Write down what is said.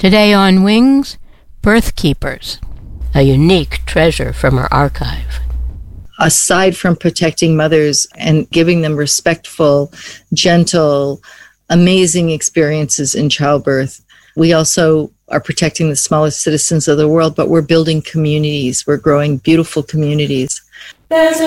Today on Wings, Birth Keepers, a unique treasure from our archive. Aside from protecting mothers and giving them respectful, gentle, amazing experiences in childbirth, we also are protecting the smallest citizens of the world, but we're building communities. We're growing beautiful communities.